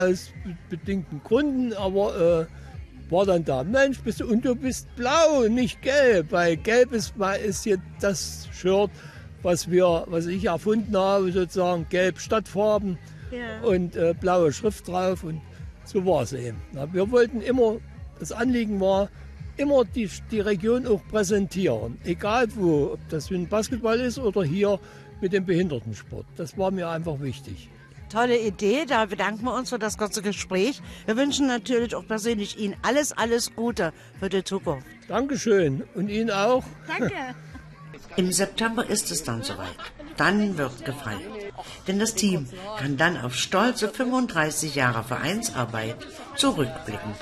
aus bedingten Gründen, aber war dann da, Mensch, und du bist blau, nicht gelb, weil gelb ist hier das Shirt, was ich erfunden habe, sozusagen gelb Stadtfarben und blaue Schrift drauf und so war es eben. Wir wollten immer, das Anliegen war, immer die Region auch präsentieren, egal wo, ob das mit dem Basketball ist oder hier mit dem Behindertensport. Das war mir einfach wichtig. Tolle Idee, da bedanken wir uns für das kurze Gespräch. Wir wünschen natürlich auch persönlich Ihnen alles Gute für die Zukunft. Dankeschön und Ihnen auch. Danke. Im September ist es dann soweit. Dann wird gefeiert. Denn das Team kann dann auf stolze 35 Jahre Vereinsarbeit zurückblicken.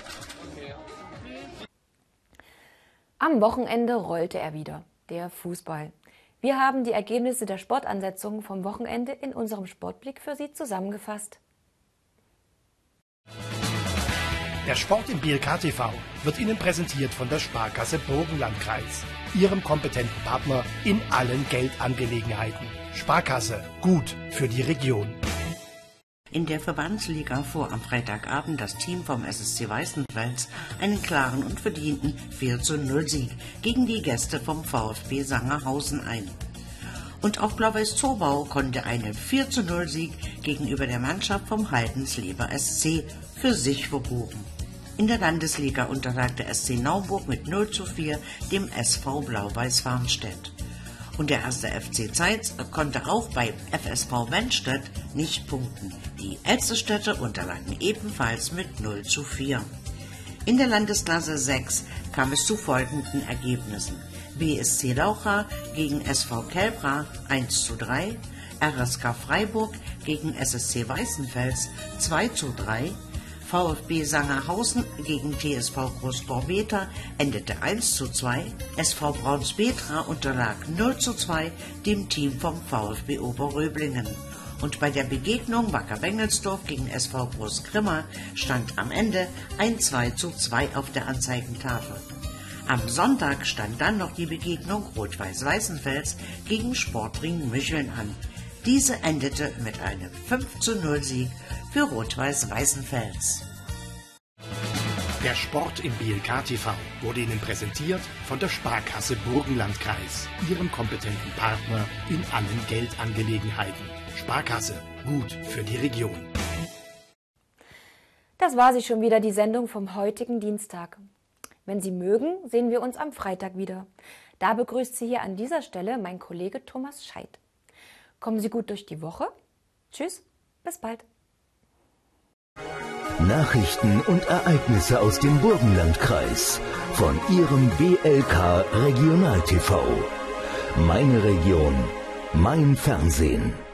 Am Wochenende rollte er wieder, der Fußball. Wir haben die Ergebnisse der Sportansetzungen vom Wochenende in unserem Sportblick für Sie zusammengefasst. Der Sport im BLK TV wird Ihnen präsentiert von der Sparkasse Burgenlandkreis, Ihrem kompetenten Partner in allen Geldangelegenheiten. Sparkasse, gut für die Region. In der Verbandsliga fuhr am Freitagabend das Team vom SSC Weißenfels einen klaren und verdienten 4:0 Sieg gegen die Gäste vom VfB Sangerhausen ein. Und auch Blau-Weiß Zobau konnte einen 4:0 Sieg gegenüber der Mannschaft vom Haldensleber SC für sich verbuchen. In der Landesliga unterlag der SC Naumburg mit 0:4 dem SV Blau-Weiß Farnstedt. Und der erste FC Zeitz konnte auch bei FSV Wennstedt nicht punkten. Die Elsterstädter unterlagen ebenfalls mit 0:4. In der Landesklasse 6 kam es zu folgenden Ergebnissen: BSC Laucha gegen SV Kelbra 1:3, RSK Freiburg gegen SSC Weißenfels 2:3, VfB Sangerhausen gegen TSV Großborbeta endete 1:2, SV Braunsbetra unterlag 0:2 dem Team vom VfB Oberröblingen. Und bei der Begegnung Wacker-Wengelsdorf gegen SV Großgrimma stand am Ende ein 2:2 auf der Anzeigentafel. Am Sonntag stand dann noch die Begegnung Rot-Weiß Weißenfels gegen Sportring Mücheln an. Diese endete mit einem 5:0 Sieg für Rot-Weiß Weißenfels. Der Sport im BLK TV wurde Ihnen präsentiert von der Sparkasse Burgenlandkreis, Ihrem kompetenten Partner in allen Geldangelegenheiten. Sparkasse, gut für die Region. Das war sie schon wieder, die Sendung vom heutigen Dienstag. Wenn Sie mögen, sehen wir uns am Freitag wieder. Da begrüßt Sie hier an dieser Stelle mein Kollege Thomas Scheidt. Kommen Sie gut durch die Woche. Tschüss, bis bald. Nachrichten und Ereignisse aus dem Burgenlandkreis von Ihrem BLK Regional TV. Meine Region, mein Fernsehen.